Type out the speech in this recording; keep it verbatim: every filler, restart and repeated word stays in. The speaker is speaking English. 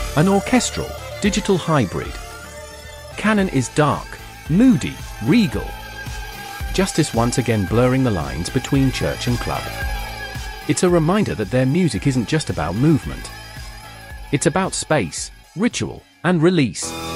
An orchestral, digital hybrid. Canon is dark, moody, regal. Justice once again blurring the lines between church and club. It's a reminder that their music isn't just about movement. It's about space, ritual, and release.